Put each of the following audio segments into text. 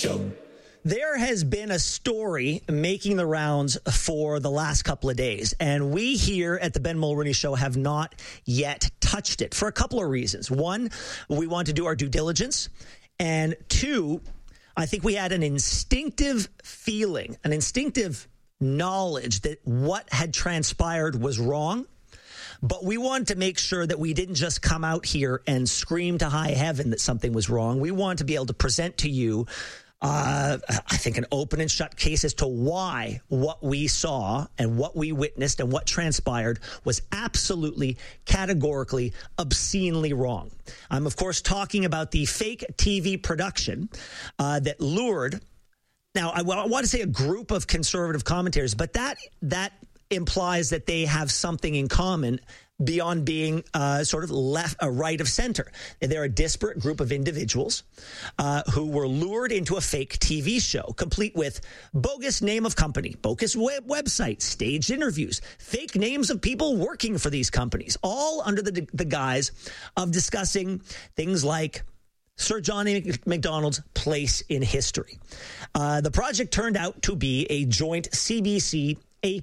Show. There has been a story making the rounds for the last couple of days, and we here at the Ben Mulroney Show have not yet touched it for a couple of reasons. One, we want to do our due diligence, and two, I think we had an instinctive feeling, an instinctive knowledge that what had transpired was wrong. But we wanted to make sure that we didn't just come out here and scream to high heaven that something was wrong. We want to be able to present to you, I think, an open and shut case as to why what we saw and what we witnessed and what transpired was absolutely, categorically, obscenely wrong. I'm, of course, talking about the fake TV production that lured. Now, I want to say a group of conservative commentators, but that implies that they have something in common beyond being sort of left, right of center. They're a disparate group of individuals who were lured into a fake TV show, complete with bogus name of company, bogus website, staged interviews, fake names of people working for these companies, all under the guise of discussing things like Sir John A. Macdonald's place in history. The project turned out to be a joint CBC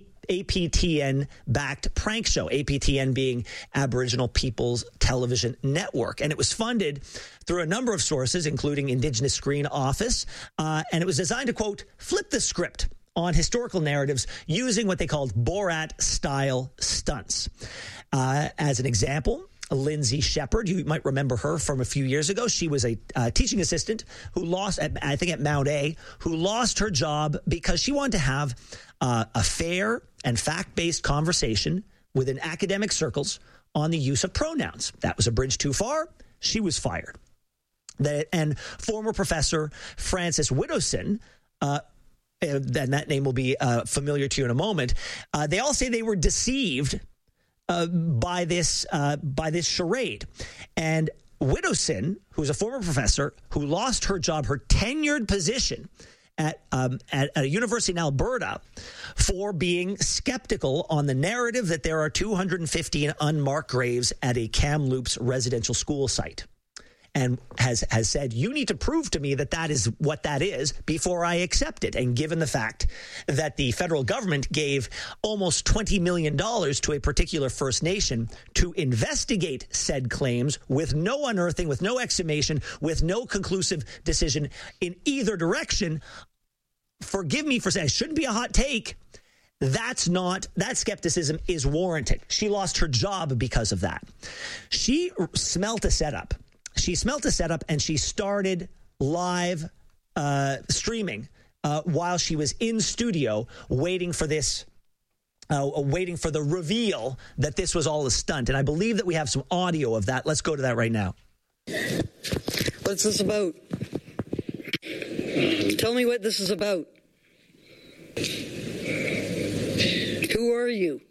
APTN-backed prank show, APTN being Aboriginal People's Television Network. And it was funded through a number of sources, including Indigenous Screen Office. And it was designed to, quote, flip the script on historical narratives using what they called Borat-style stunts. As an example, Lindsay Shepherd, you might remember her from a few years ago. She was a teaching assistant who lost, I think at Mount A, who lost her job because she wanted to have a fair and fact-based conversation within academic circles on the use of pronouns. That was a bridge too far. She was fired. And former professor Frances Widdowson, and that name will be familiar to you in a moment, they all say they were deceived by this charade. And Widdowson, who's a former professor who lost her job, her tenured position at a university in Alberta, for being skeptical on the narrative that there are 215 unmarked graves at a Kamloops residential school site, and has said, you need to prove to me that that is what that is before I accept it. And given the fact that the federal government gave almost $20 million to a particular First Nation to investigate said claims with no unearthing, with no exhumation, with no conclusive decision in either direction, forgive me for saying, it shouldn't be a hot take. That skepticism is warranted. She lost her job because of that. She smelt a setup. And she started live streaming while she was in studio waiting for this, waiting for the reveal that this was all a stunt. And I believe that we have some audio of that. Let's go to that right now. What's this about? Tell me what this is about. Who are you?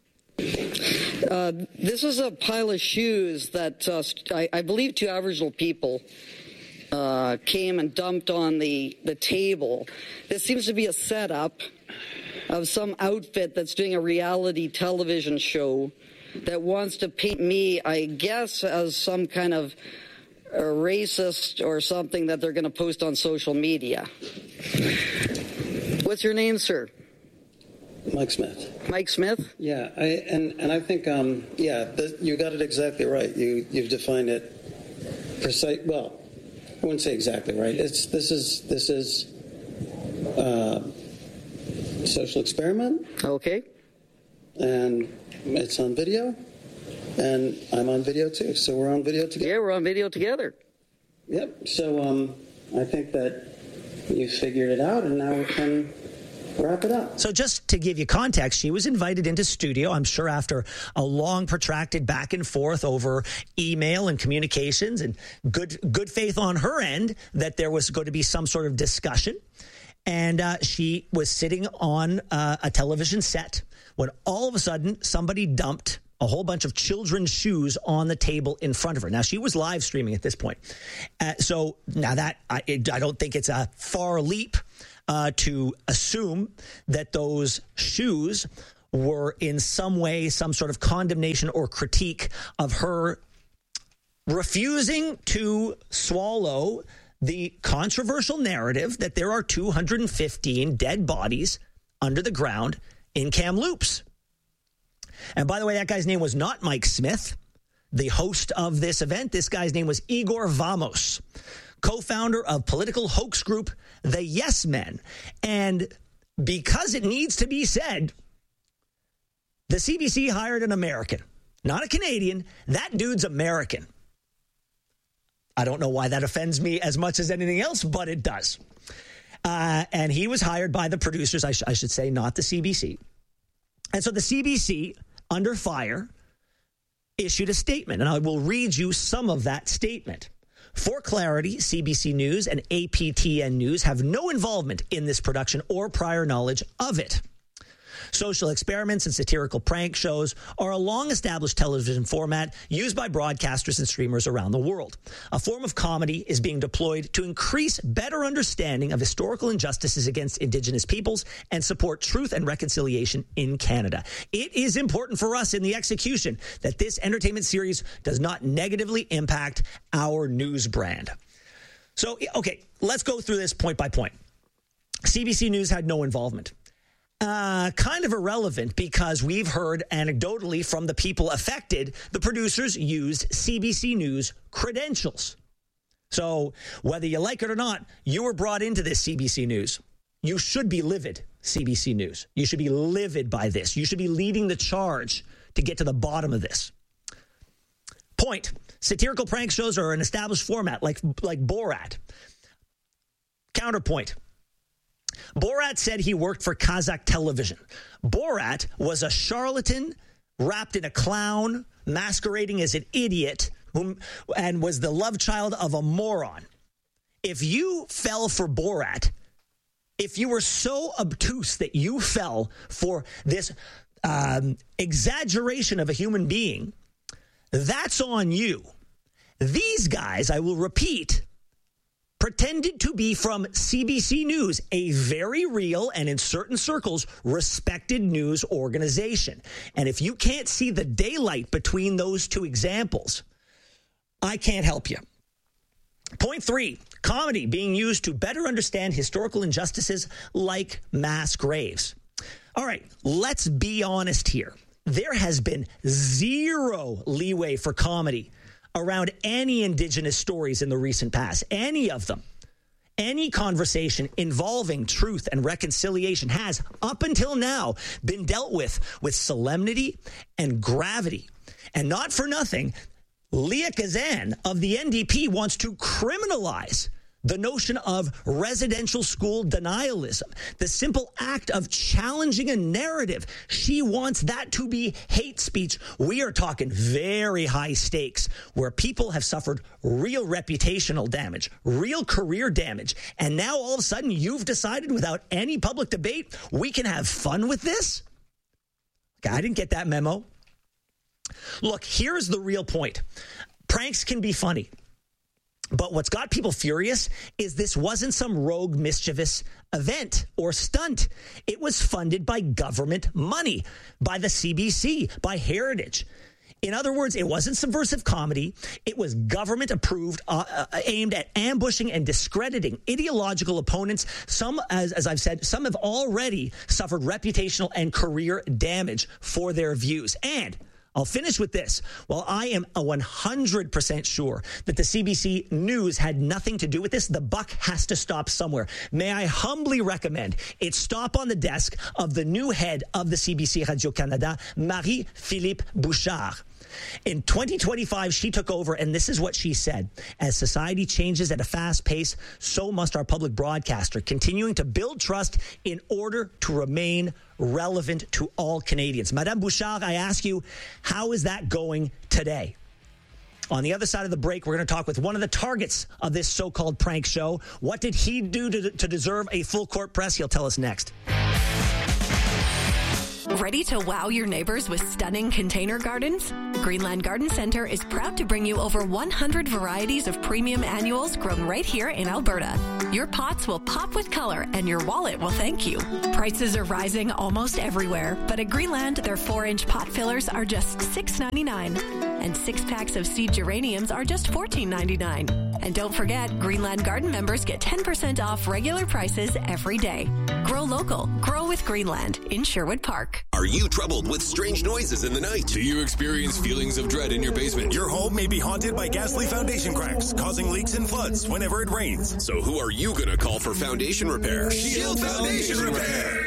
This is a pile of shoes that I believe two Aboriginal people came and dumped on the table. This seems to be a setup of some outfit that's doing a reality television show that wants to paint me, I guess, as some kind of a racist or something that they're going to post on social media. What's your name, sir? Mike Smith. Mike Smith? Yeah, I think you got it exactly right. You've defined it precise. Well, I wouldn't say exactly right. This is a social experiment. Okay. And it's on video, and I'm on video too. So we're on video together. Yeah, we're on video together. Yep. So I think that you figured it out, and now we can wrap it up. So just to give you context, she was invited into studio, I'm sure after a long, protracted back and forth over email and communications, and good faith on her end that there was going to be some sort of discussion. And she was sitting on a television set when all of a sudden somebody dumped a whole bunch of children's shoes on the table in front of her. Now, she was live streaming at this point. So now that I don't think it's a far leap to assume that those shoes were in some way some sort of condemnation or critique of her refusing to swallow the controversial narrative that there are 215 dead bodies under the ground in Kamloops. And by the way, that guy's name was not Mike Smith, the host of this event. This guy's name was Igor Vamos, co-founder of political hoax group The Yes Men. And because it needs to be said, the CBC hired an American, not a Canadian. That dude's American. I don't know why that offends me as much as anything else, but it does. And he was hired by the producers, I should say, not the CBC. And so the CBC, under fire, issued a statement, and I will read you some of that statement. For clarity, CBC News and APTN News have no involvement in this production or prior knowledge of it. Social experiments and satirical prank shows are a long-established television format used by broadcasters and streamers around the world. A form of comedy is being deployed to increase better understanding of historical injustices against Indigenous peoples and support truth and reconciliation in Canada. It is important for us in the execution that this entertainment series does not negatively impact our news brand. So, okay, let's go through this point by point. CBC News had no involvement. Kind of irrelevant because we've heard anecdotally from the people affected, the producers used CBC News credentials. So whether you like it or not, you were brought into this CBC News. You should be livid, CBC News. You should be livid by this. You should be leading the charge to get to the bottom of this. Point. Satirical prank shows are an established format like Borat. Counterpoint. Borat said he worked for Kazakh television. Borat was a charlatan wrapped in a clown, masquerading as an idiot, and was the love child of a moron. If you fell for Borat, if you were so obtuse that you fell for this exaggeration of a human being, that's on you. These guys, I will repeat, pretended to be from CBC News, a very real and in certain circles respected news organization. And if you can't see the daylight between those two examples, I can't help you. Point 3, comedy being used to better understand historical injustices like mass graves. All right, let's be honest here. There has been zero leeway for comedy around any Indigenous stories in the recent past, any of them. Any conversation involving truth and reconciliation has, up until now, been dealt with solemnity and gravity. And not for nothing, Leah Kazan of the NDP wants to criminalize the notion of residential school denialism, the simple act of challenging a narrative. She wants that to be hate speech. We are talking very high stakes where people have suffered real reputational damage, real career damage. And now all of a sudden you've decided without any public debate, we can have fun with this? I didn't get that memo. Look, here's the real point. Pranks can be funny. But what's got people furious is this wasn't some rogue, mischievous event or stunt. It was funded by government money, by the CBC, by Heritage. In other words, it wasn't subversive comedy. It was government approved, aimed at ambushing and discrediting ideological opponents. Some, as I've said, some have already suffered reputational and career damage for their views. And I'll finish with this. While I am 100% sure that the CBC News had nothing to do with this, the buck has to stop somewhere. May I humbly recommend it stop on the desk of the new head of the CBC Radio-Canada, Marie-Philippe Bouchard. In 2025, she took over, and this is what she said. As society changes at a fast pace, so must our public broadcaster, continuing to build trust in order to remain relevant to all Canadians. Madame Bouchard, I ask you, how is that going today? On the other side of the break, we're going to talk with one of the targets of this so-called prank show. What did he do to deserve a full court press? He'll tell us next. Ready to wow your neighbors with stunning container gardens? Greenland Garden Center is proud to bring you over 100 varieties of premium annuals grown right here in Alberta. Your pots will pop with color and your wallet will thank you. Prices are rising almost everywhere, but at Greenland, their 4-inch pot fillers are just $6.99. And 6 packs of seed geraniums are just $14.99. And don't forget, Greenland Garden members get 10% off regular prices every day. Grow local. Grow with Greenland in Sherwood Park. Are you troubled with strange noises in the night? Do you experience feelings of dread in your basement? Your home may be haunted by ghastly foundation cracks, causing leaks and floods whenever it rains. So who are you going to call for foundation repair? Shield Foundation Repair.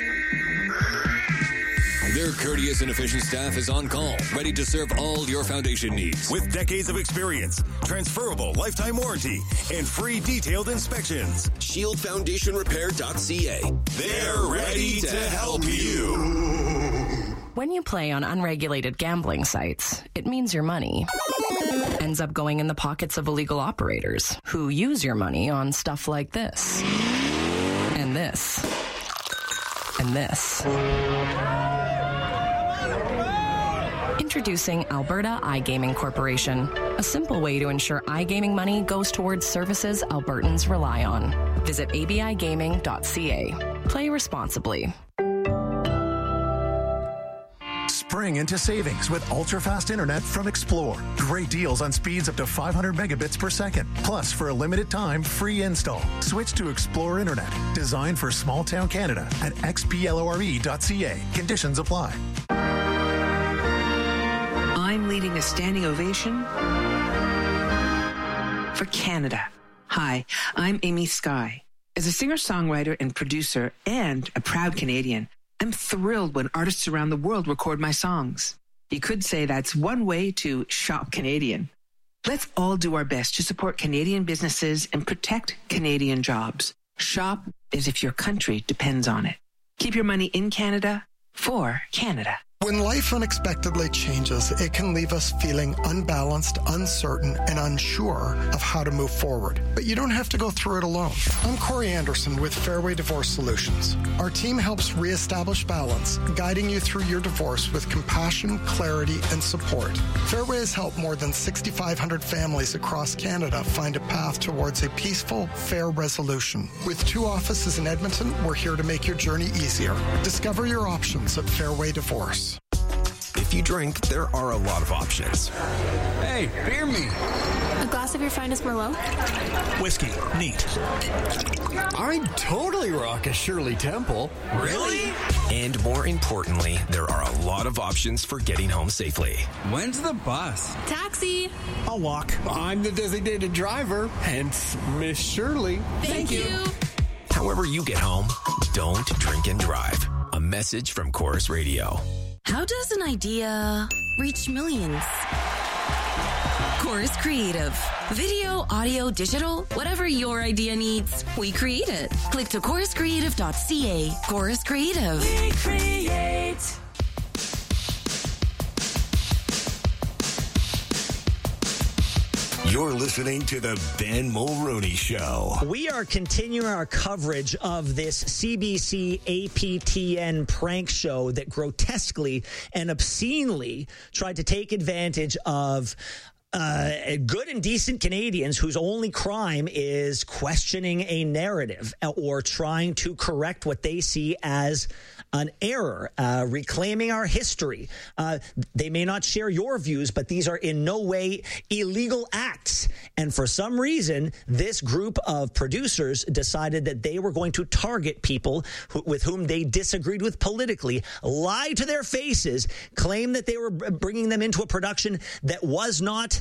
Their courteous and efficient staff is on call, ready to serve all your foundation needs. With decades of experience, transferable lifetime warranty, and free detailed inspections. ShieldFoundationRepair.ca. They're ready to help you. When you play on unregulated gambling sites, it means your money ends up going in the pockets of illegal operators who use your money on stuff like this, and this, and this. Introducing Alberta iGaming Corporation, a simple way to ensure iGaming money goes towards services Albertans rely on. Visit abigaming.ca. Play responsibly. Spring into savings with ultra-fast internet from Xplore. Great deals on speeds up to 500 megabits per second. Plus, for a limited time, free install. Switch to Xplore Internet, designed for small-town Canada at xplore.ca. Conditions apply. I'm leading a standing ovation for Canada. Hi, I'm Amy Skye. As a singer-songwriter and producer and a proud Canadian, I'm thrilled when artists around the world record my songs. You could say that's one way to shop Canadian. Let's all do our best to support Canadian businesses and protect Canadian jobs. Shop as if your country depends on it. Keep your money in Canada for Canada. When life unexpectedly changes, it can leave us feeling unbalanced, uncertain, and unsure of how to move forward. But you don't have to go through it alone. I'm Corey Anderson with Fairway Divorce Solutions. Our team helps reestablish balance, guiding you through your divorce with compassion, clarity, and support. Fairway has helped more than 6,500 families across Canada find a path towards a peaceful, fair resolution. With 2 offices in Edmonton, we're here to make your journey easier. Discover your options at Fairway Divorce. If you drink, there are a lot of options. Hey, beer me. A glass of your finest Merlot? Whiskey. Neat. I'd totally rock a Shirley Temple. Really? And more importantly, there are a lot of options for getting home safely. When's the bus? Taxi. I'll walk. I'm the designated driver, hence Miss Shirley. Thank you. However you get home, don't drink and drive. A message from Chorus Radio. How does an idea reach millions? Chorus Creative. Video, audio, digital, whatever your idea needs, we create it. Click to choruscreative.ca. Chorus Creative. We create. You're listening to the Ben Mulroney Show. We are continuing our coverage of this CBC APTN prank show that grotesquely and obscenely tried to take advantage of good and decent Canadians whose only crime is questioning a narrative or trying to correct what they see as an error, reclaiming our history. They may not share your views, but these are in no way illegal acts. And for some reason, this group of producers decided that they were going to target people with whom they disagreed with politically, lie to their faces, claim that they were bringing them into a production that was not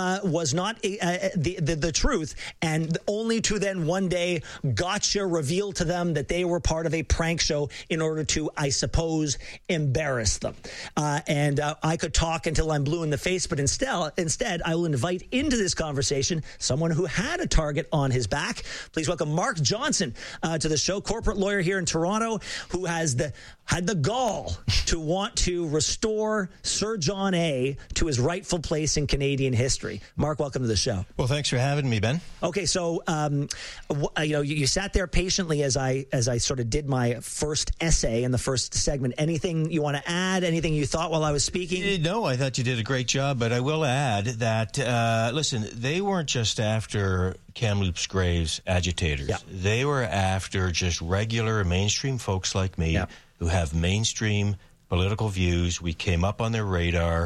the truth, and only to then one day gotcha reveal to them that they were part of a prank show in order to, I suppose, embarrass them. And I could talk until I'm blue in the face, but instead I will invite into this conversation someone who had a target on his back. Please welcome Mark Johnson to the show, corporate lawyer here in Toronto, who has had the gall to want to restore Sir John A. to his rightful place in Canadian history. Mark, welcome to the show. Well, thanks for having me, Ben. Okay, so you sat there patiently as I sort of did my first essay in the first segment. Anything you want to add? Anything you thought while I was speaking? No, I thought you did a great job, but I will add that listen, they weren't just after Kamloops Graves agitators. Yeah. They were after just regular mainstream folks like me who have mainstream political views. We came up on their radar.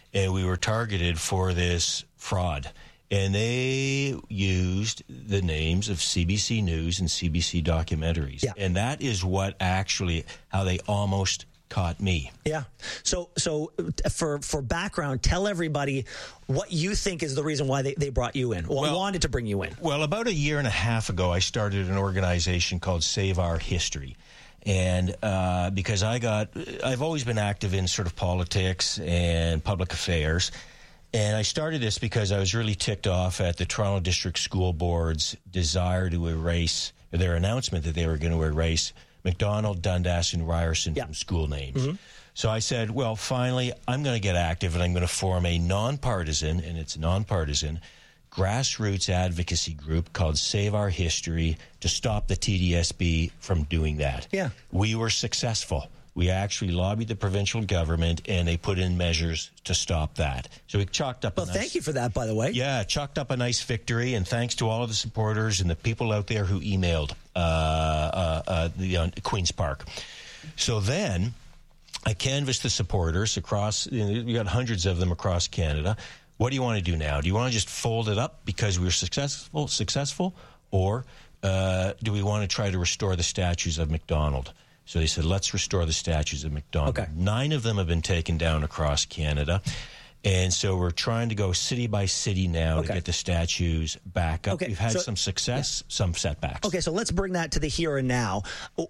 and we were targeted for this fraud. And they used the names of CBC News and CBC Documentaries. Yeah. And that is what actually, how they almost caught me. Yeah. So for background, tell everybody what you think is the reason why they brought you in, or wanted to bring you in. Well, about a year and a half ago, I started an organization called Save Our History. And because I've always been active in sort of politics and public affairs. And I started this because I was really ticked off at the Toronto District School Board's desire to erase, their announcement that they were going to erase McDonald, Dundas, and Ryerson from school names. Mm-hmm. So I said, well, finally, I'm going to get active, and I'm going to form a nonpartisan, and it's nonpartisan, grassroots advocacy group called Save Our History to stop the TDSB from doing that. Yeah. We were successful. We actually lobbied the provincial government, and they put in measures to stop that. So we chalked up thank you for that, by the way. Yeah, chalked up a nice victory, and thanks to all of the supporters and the people out there who emailed Queen's Park. So then I canvassed the supporters across, we got hundreds of them across Canada. What do you want to do now? Do you want to just fold it up because we were successful, or do we want to try to restore the statues of McDonald? So they said, let's restore the statues of McDonald. Okay. 9 of them have been taken down across Canada. And so we're trying to go city by city now to get the statues back up. We've had some success, some setbacks. Okay, so let's bring that to the here and now.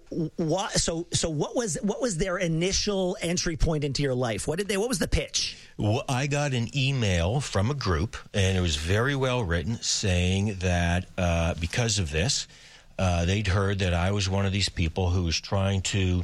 So what was their initial entry point into your life? What was the pitch? Well, I got an email from a group, and it was very well written, saying that because of this, they'd heard that I was one of these people who was trying to,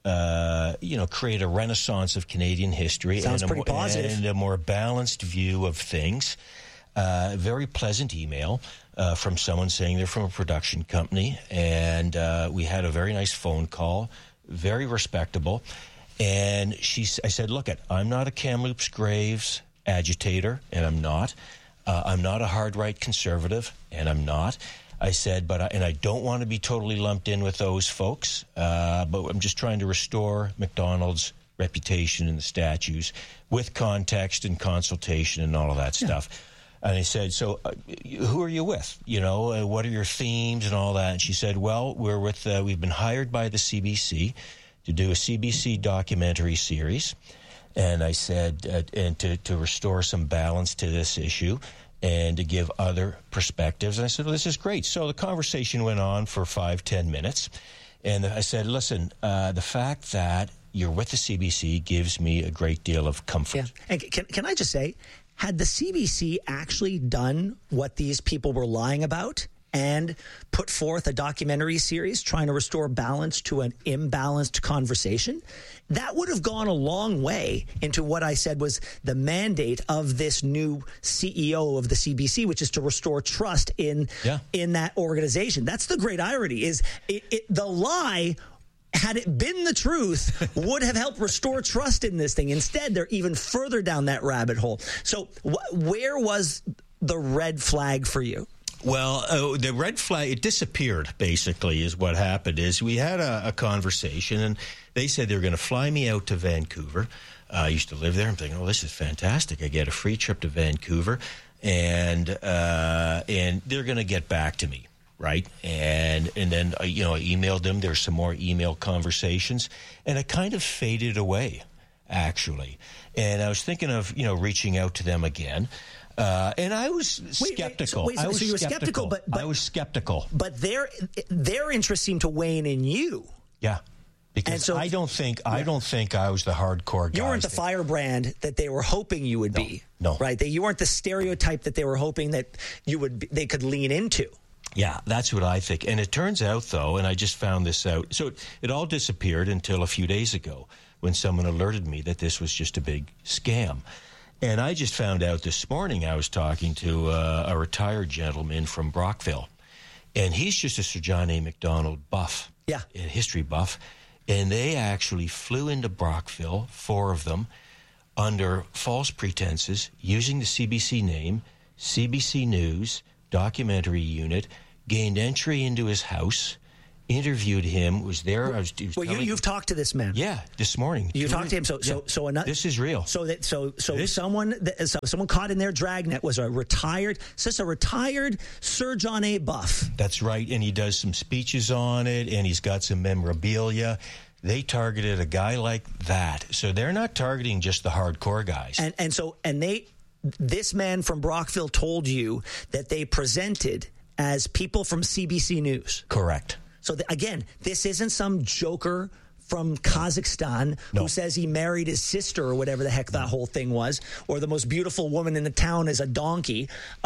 create a renaissance of Canadian history. Sounds pretty positive. And a more balanced view of things. A very pleasant email from someone saying they're from a production company. And we had a very nice phone call, very respectable. And I said, look, I'm not a Kamloops Graves agitator, and I'm not. I'm not a hard right conservative, and I'm not. I said, and I don't want to be totally lumped in with those folks, but I'm just trying to restore McDonald's reputation in the statues with context and consultation and all of that stuff. And I said, so who are you with? What are your themes and all that? And she said, well, we've been hired by the CBC to do a CBC documentary series. And I said, and to restore some balance to this issue, and to give other perspectives. And I said, well, this is great. So the conversation went on for 5-10 minutes. And I said, listen, the fact that you're with the CBC gives me a great deal of comfort. Yeah. And can I just say, had the CBC actually done what these people were lying about and put forth a documentary series trying to restore balance to an imbalanced conversation, that would have gone a long way into what I said was the mandate of this new CEO of the CBC, which is to restore trust in that organization. That's the great irony, is the lie, had it been the truth, would have helped restore trust in this thing. Instead, they're even further down that rabbit hole. So where was the red flag for you? Well, the red flag, it disappeared, basically, is what happened. Is we had a conversation, and they said they were going to fly me out to Vancouver. I used to live there. I'm thinking, oh, this is fantastic. I get a free trip to Vancouver, and they're going to get back to me, right? And then, I emailed them. There's some more email conversations, and it kind of faded away, actually. And I was thinking of, reaching out to them again. And I was skeptical. So you were skeptical, but I was skeptical. But their interest seemed to wane in you. Yeah, because I don't think I was the hardcore guy. You weren't the firebrand that they were hoping you would be. No, right? You weren't the stereotype that they were hoping that you would. They could lean into. Yeah, that's what I think. And it turns out, though, and I just found this out. So it all disappeared until a few days ago when someone alerted me that this was just a big scam. And I just found out this morning, I was talking to a retired gentleman from Brockville, and he's just a Sir John A. Macdonald buff, a history buff, and they actually flew into Brockville, 4 of them, under false pretenses, using the CBC name, CBC News, documentary unit, gained entry into his house, interviewed him, was there. You've talked to this man. Yeah, this morning. You talked to him. This is real. Someone caught in their dragnet was a retired Sir John A. buff. That's right, and he does some speeches on it, and he's got some memorabilia. They targeted a guy like that, so they're not targeting just the hardcore guys. This man from Brockville told you that they presented as people from CBC News. Correct. So again, this isn't some joker from Kazakhstan who says he married his sister or whatever the heck that whole thing was, or the most beautiful woman in the town is a donkey.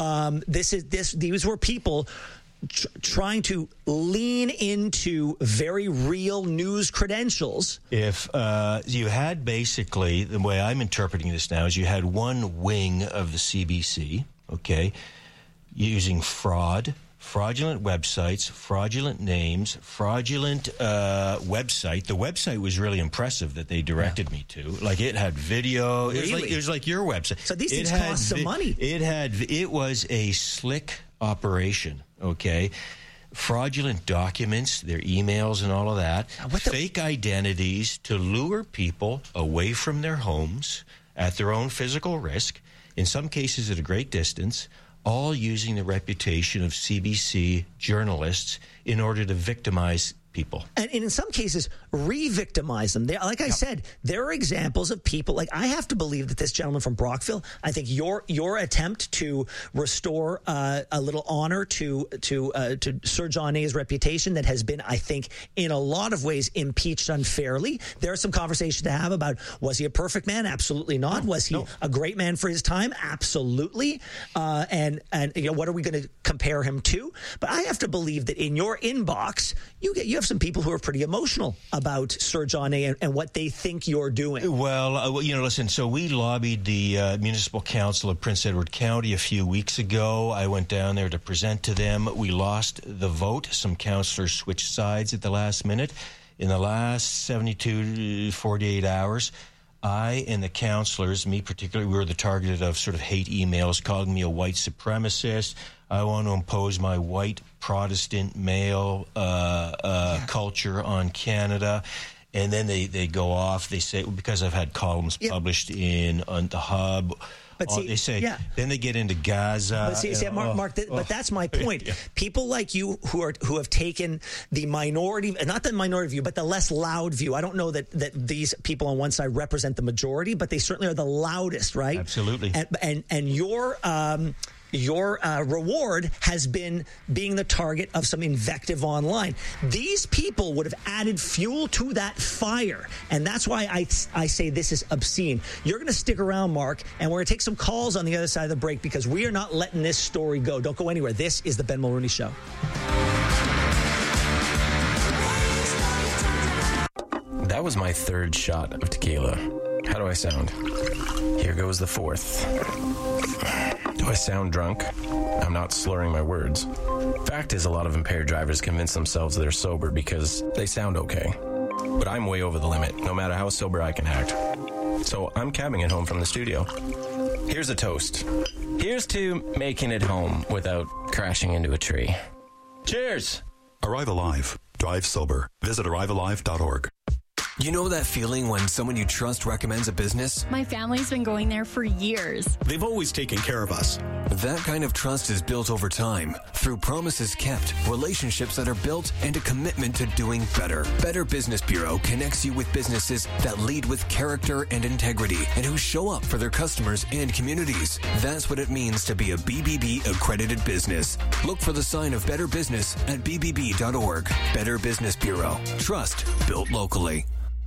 These were people trying to lean into very real news credentials. If you had basically, the way I'm interpreting this now is you had one wing of the CBC, okay, using fraudulent websites, fraudulent names, fraudulent website. The website was really impressive that they directed me to. Like, it had video. Really? It was like your website. So these things cost some money. It was a slick operation, okay? Fraudulent documents, their emails and all of that. Fake identities to lure people away from their homes at their own physical risk, in some cases at a great distance, all using the reputation of CBC journalists in order to victimize people. And in some cases, re-victimize them. Like I said, there are examples of people, like I have to believe that this gentleman from Brockville, I think your attempt to restore a little honor to Sir John A.'s reputation that has been, I think, in a lot of ways impeached unfairly. There are some conversations to have about, was he a perfect man? Absolutely not. Was he a great man for his time? Absolutely. And what are we going to compare him to? But I have to believe that in your inbox, you have some people who are pretty emotional about Sir John A. and what they think you're doing. Well, listen, so we lobbied the Municipal Council of Prince Edward County a few weeks ago. I went down there to present to them. We lost the vote. Some councillors switched sides at the last minute. In the last 72 to 48 hours, I and the councillors, me particularly, we were the target of sort of hate emails calling me a white supremacist. I want to impose my white Protestant male culture on Canada. And then they go off. They say, because I've had columns published on the Hub. But they say, then they get into Gaza. But Mark, but that's my point. People like you who have taken the minority, not the minority view, but the less loud view. I don't know that these people on one side represent the majority, but they certainly are the loudest, right? Absolutely. And your reward has been being the target of some invective online. These people would have added fuel to that fire, and that's why I say this is obscene. You're going to stick around, Mark, and we're going to take some calls on the other side of the break because we are not letting this story go. Don't go anywhere. This is the Ben Mulroney Show. That was my third shot of tequila. How do I sound? Here goes the fourth. Do I sound drunk? I'm not slurring my words. Fact is, a lot of impaired drivers convince themselves they're sober because they sound okay. But I'm way over the limit, no matter how sober I can act. So I'm cabbing it home from the studio. Here's a toast. Here's to making it home without crashing into a tree. Cheers! Arrive Alive. Drive sober. Visit arrivealive.org. You know that feeling when someone you trust recommends a business? My family's been going there for years. They've always taken care of us. That kind of trust is built over time through promises kept, relationships that are built, and a commitment to doing better. Better Business Bureau connects you with businesses that lead with character and integrity and who show up for their customers and communities. That's what it means to be a BBB accredited business. Look for the sign of Better Business at bbb.org. Better Business Bureau. Trust built locally.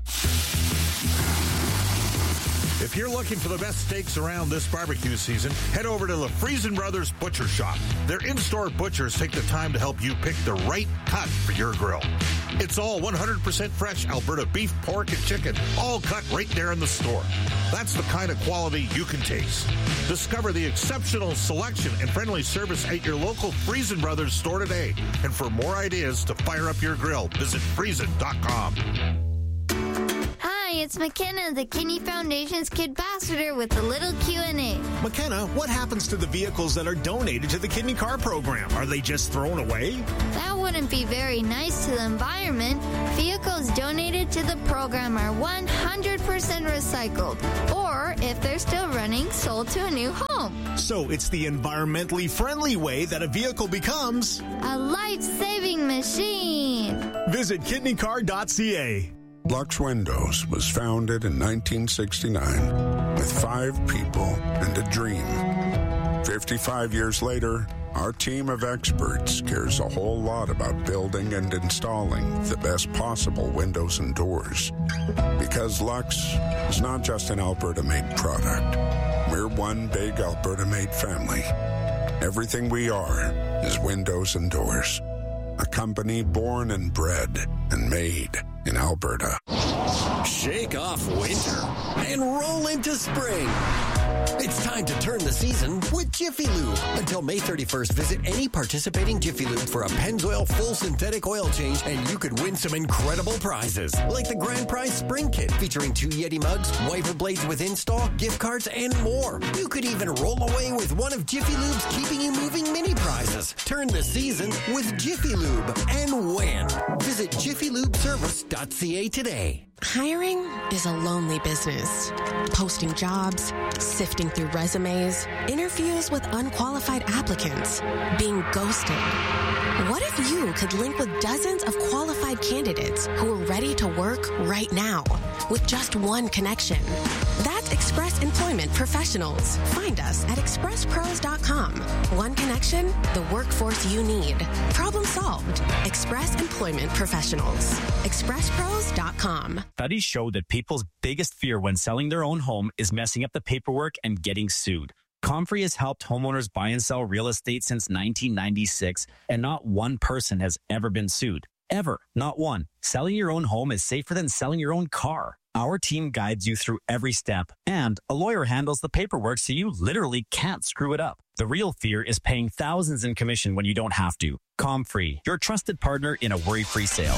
If you're looking for the best steaks around this barbecue season, head over to the Friesen Brothers Butcher Shop. Their in-store butchers take the time to help you pick the right cut for your grill. It's all 100% fresh Alberta beef, pork, and chicken, all cut right there in the store. That's the kind of quality you can taste. Discover the exceptional selection and friendly service at your local Friesen Brothers store today. And for more ideas to fire up your grill, visit friesen.com. Hi, it's McKenna, the Kidney Foundation's Kid Ambassador with a little Q&A. McKenna, what happens to the vehicles that are donated to the Kidney Car Program? Are they just thrown away? That wouldn't be very nice to the environment, vehicles donated to the program are 100% recycled, or if they're still running, sold to a new home. So it's the environmentally friendly way that a vehicle becomes a life-saving machine. Visit kidneycar.ca. Lux Windows was founded in 1969 with 5 people and a dream. 55 years later, our team of experts cares a whole lot about building and installing the best possible windows and doors. Because Lux is not just an Alberta-made product. We're one big Alberta-made family. Everything we are is windows and doors. A company born and bred and made in Alberta. Shake off winter and roll into spring. It's time to turn the season with Jiffy Lube. Until May 31st, visit any participating Jiffy Lube for a Pennzoil full synthetic oil change, and you could win some incredible prizes, like the Grand Prize Spring Kit, featuring 2 Yeti mugs, wiper blades with install, gift cards, and more. You could even roll away with one of Jiffy Lube's Keeping You Moving mini prizes. Turn the season with Jiffy Lube and win. Visit JiffyLubeService.ca today. Hiring is a lonely business. Posting jobs, sifting through resumes, interviews with unqualified applicants, being ghosted. What if you could link with dozens of qualified candidates who are ready to work right now with just one connection? That's Express Employment Professionals. Find us at expresspros.com. One connection, the workforce you need. Problem solved. Express Employment Professionals. expresspros.com. Studies show that people's biggest fear when selling their own home is messing up the paperwork and getting sued. Comfrey has helped homeowners buy and sell real estate since 1996, and not one person has ever been sued. Ever. Not one. Selling your own home is safer than selling your own car. Our team guides you through every step, and a lawyer handles the paperwork so you literally can't screw it up. The real fear is paying thousands in commission when you don't have to. Comfrey, your trusted partner in a worry-free sale.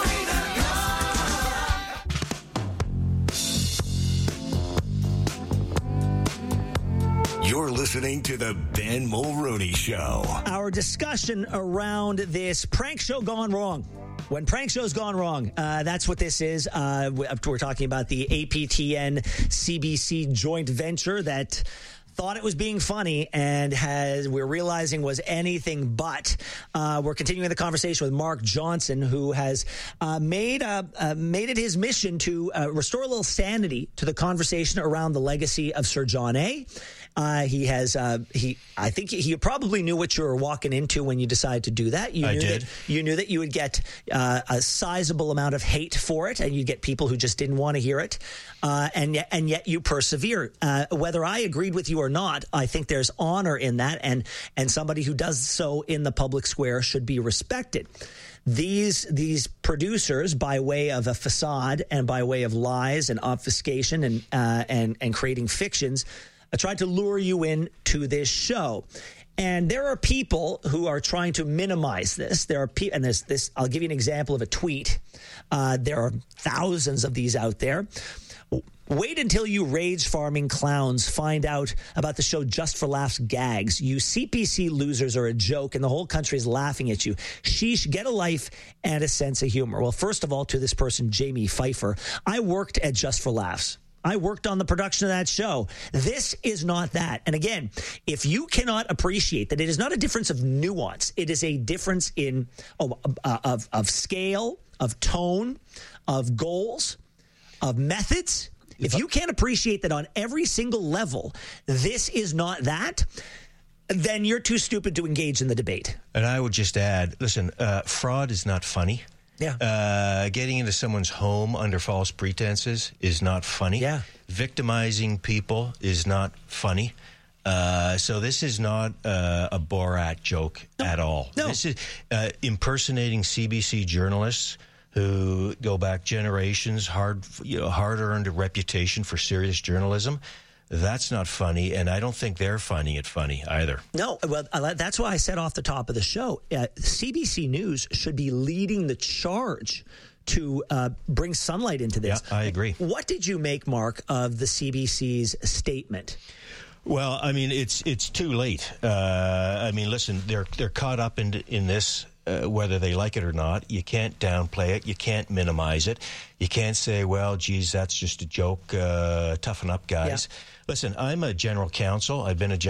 You're listening to the Ben Mulroney Show. Our discussion around this prank show gone wrong. When prank shows gone wrong, that's what this is. We're talking about the APTN CBC joint venture that thought it was being funny and we're realizing was anything but. We're continuing the conversation with Mark Johnson, who has made it his mission to restore a little sanity to the conversation around the legacy of Sir John A. I think he probably knew what you were walking into when you decided to do that. You knew that you would get a sizable amount of hate for it, and you'd get people who just didn't want to hear it. And yet you persevere. Whether I agreed with you or not, I think there's honor in that, and somebody who does so in the public square should be respected. These producers, by way of a facade and by way of lies and obfuscation and creating fictions, tried to lure you in to this show. And there are people who are trying to minimize this. There are and there's this. I'll give you an example of a tweet. There are thousands of these out there. Wait until you rage farming clowns find out about the show Just for Laughs gags. You CPC losers are a joke, and the whole country is laughing at you. Sheesh, get a life and a sense of humor. Well, first of all, to this person, Jamie Pfeiffer, I worked at Just for Laughs. I worked on the production of that show. This is not that. And again, if you cannot appreciate that it is not a difference of nuance, it is a difference in of scale, of tone, of goals, of methods. If you can't appreciate that on every single level, this is not that, then you're too stupid to engage in the debate. And I would just add, listen, fraud is not funny. Yeah. Getting into someone's home under false pretenses is not funny. Yeah. Victimizing people is not funny. So this is not a Borat joke at all. No. This is impersonating CBC journalists who go back generations, hard-earned a reputation for serious journalism. That's not funny, and I don't think they're finding it funny either. No, well, that's why I said off the top of the show, CBC News should be leading the charge to bring sunlight into this. Yeah, I agree. What did you make, Mark, of the CBC's statement? Well, I mean, it's too late. I mean, listen, they're caught up in this whether they like it or not. You can't downplay it. You can't minimize it. You can't say, well, geez, that's just a joke. Toughen up, guys. Yeah. Listen, I'm a general counsel. I've been a